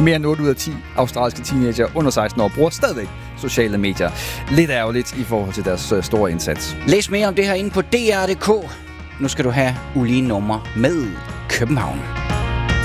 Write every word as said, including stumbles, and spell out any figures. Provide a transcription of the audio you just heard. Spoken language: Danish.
Mere end otte ud af ti australske teenager under seksten år bruger stadigvæk sociale medier. Lidt ærgerligt i forhold til deres øh, store indsats. Læs mere om det her inde på D R punktum d k. Nu skal du have ulige nummer med København.